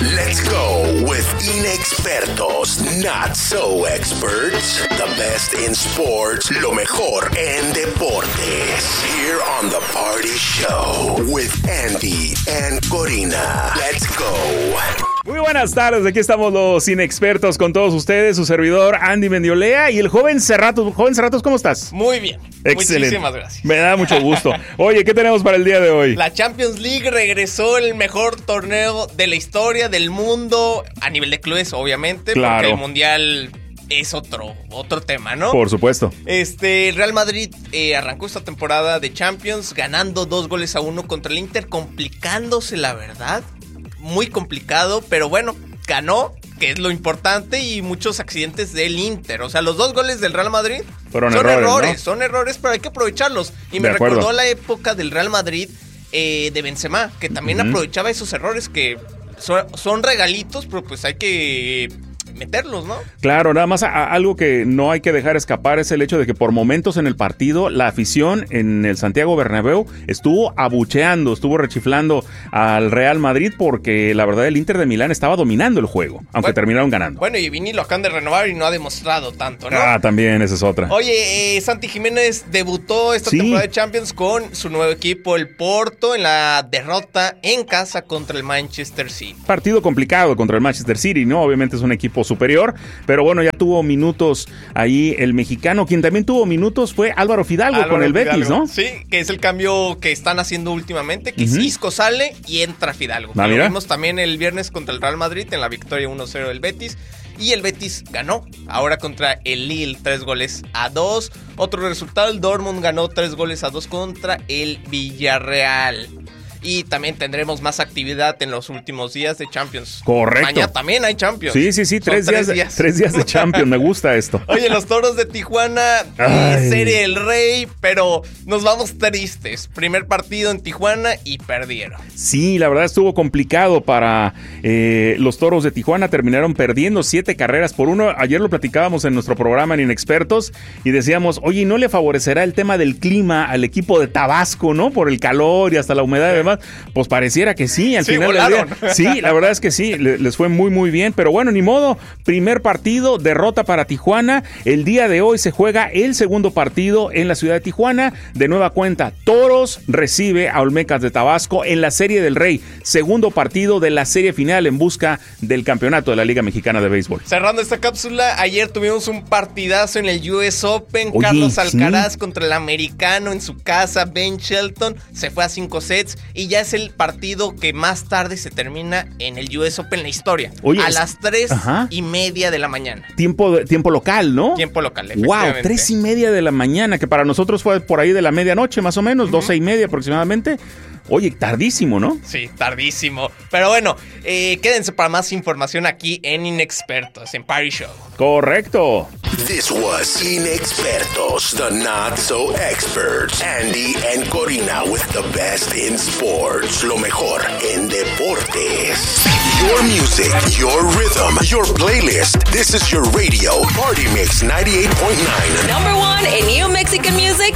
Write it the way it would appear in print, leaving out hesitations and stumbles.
Let's go with inexpertos, not so experts. The best in sports, lo mejor en deportes. Here on The Party Show with Andy and Corina. Let's go. Muy buenas tardes, aquí estamos los inexpertos con todos ustedes, su servidor Andy Mendiolea y el joven Cerratos. Joven Cerratos, ¿cómo estás? Muy bien. Excelente. Muchísimas gracias. Me da mucho gusto. Oye, ¿qué tenemos para el día de hoy? La Champions League regresó, el mejor torneo de la historia del mundo, a nivel de clubes, obviamente, Claro. porque el Mundial es otro tema, ¿no? Por supuesto. El Real Madrid arrancó esta temporada de Champions ganando 2-1 contra el Inter, complicándose, la verdad, muy complicado, pero bueno, ganó, que es lo importante, y muchos accidentes del Inter. O sea, los 2 goles del Real Madrid Fueron son errores, ¿no? son errores, pero hay que aprovecharlos. Y me De acuerdo. recordó la época del Real Madrid de Benzema, que también aprovechaba esos errores que son regalitos, pero pues hay que meterlos, ¿no? Claro, nada más algo que no hay que dejar escapar es el hecho de que por momentos en el partido la afición en el Santiago Bernabéu estuvo abucheando, estuvo rechiflando al Real Madrid porque la verdad el Inter de Milán estaba dominando el juego, aunque terminaron ganando. Bueno, y Vini lo acaban de renovar y no ha demostrado tanto, ¿no? Ah, también esa es otra. Oye, Santi Jiménez debutó esta temporada de Champions con su nuevo equipo, el Porto, en la derrota en casa contra el Manchester City. Partido complicado contra el Manchester City, ¿no? Obviamente es un equipo superior, pero bueno, ya tuvo minutos ahí el mexicano. Quien también tuvo minutos fue Álvaro Fidalgo con el Betis, ¿no? Sí, que es el cambio que están haciendo últimamente, que Isco sale y entra Fidalgo. Ah, lo mira. vimos también el viernes contra el Real Madrid en la victoria 1-0 del Betis. Y el Betis ganó ahora contra el Lille 3-2. Otro resultado, el Dortmund ganó 3-2 contra el Villarreal. Y también tendremos más actividad en los últimos días de Champions. Correcto. Mañana también hay Champions. Sí, 3 días de Champions, me gusta esto. Oye, los Toros de Tijuana, Serie del Rey, pero nos vamos tristes. Primer partido en Tijuana y perdieron. Sí, la verdad estuvo complicado para los Toros de Tijuana, terminaron perdiendo 7-1. Ayer lo platicábamos en nuestro programa en Inexpertos y decíamos, oye, ¿no le favorecerá el tema del clima al equipo de Tabasco, no? Por el calor y hasta la humedad y demás. Pues pareciera que sí, al final volaron. del día. Sí, la verdad es que sí, les fue muy muy bien, pero bueno, ni modo. Primer partido, derrota para Tijuana. El día de hoy se juega el segundo partido en la ciudad de Tijuana. De nueva cuenta, Toros recibe a Olmecas de Tabasco en la Serie del Rey. Segundo partido de la serie final en busca del campeonato de la Liga Mexicana de Béisbol. Cerrando esta cápsula, ayer tuvimos un partidazo en el US Open. Oye, Carlos Alcaraz sí. contra el americano en su casa, Ben Shelton. Se fue a 5 sets y ya es el partido que más tarde se termina en el US Open en la historia. Oye, a las 3:30 de la mañana. Tiempo local, ¿no? Tiempo local, Wow, efectivamente. 3:30 de la mañana, que para nosotros fue por ahí de la medianoche más o menos, 12:30 aproximadamente. Oye, tardísimo, ¿no? Sí, tardísimo. Pero bueno, quédense para más información aquí en Inexpertos, en Party Show. Correcto. This was Inexpertos, the not so experts. Andy and Corina with the best in sports, lo mejor en deportes. Your music, your rhythm, your playlist. This is your radio, Party Mix 98.9. Number 1 in new Mexican music.